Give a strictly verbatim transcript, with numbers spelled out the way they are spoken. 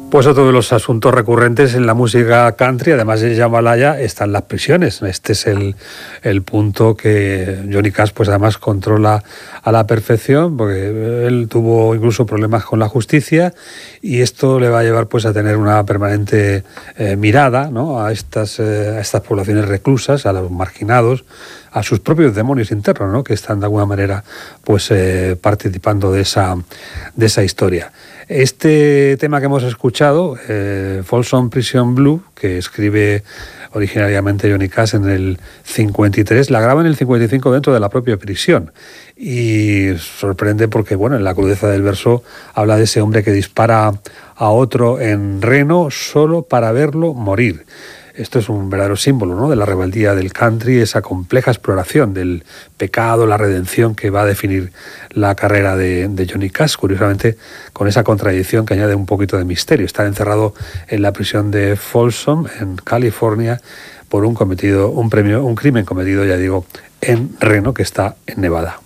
Pues otro de los asuntos recurrentes en la música country, además de Jambalaya, están las prisiones. Este es el, el punto que Johnny Cash pues además controla a la perfección, porque él tuvo incluso problemas con la justicia y esto le va a llevar pues a tener una permanente eh, mirada, ¿no?, a estas, eh, a estas poblaciones reclusas, a los marginados, a sus propios demonios internos, ¿no?, que están de alguna manera pues eh, participando de esa, de esa historia. Este tema que hemos escuchado, eh, Folsom Prison Blue, que escribe originariamente Johnny Cash en el cincuenta y tres, la graba en el cincuenta y cinco dentro de la propia prisión. Y sorprende porque, bueno, en la crudeza del verso habla de ese hombre que dispara a otro en Reno solo para verlo morir. Esto es un verdadero símbolo, ¿no?, de la rebeldía del country, esa compleja exploración del pecado, la redención que va a definir la carrera de, de Johnny Cash, curiosamente con esa contradicción que añade un poquito de misterio. Está encerrado en la prisión de Folsom, en California, por un cometido, un premio, un crimen cometido, ya digo, en Reno, que está en Nevada.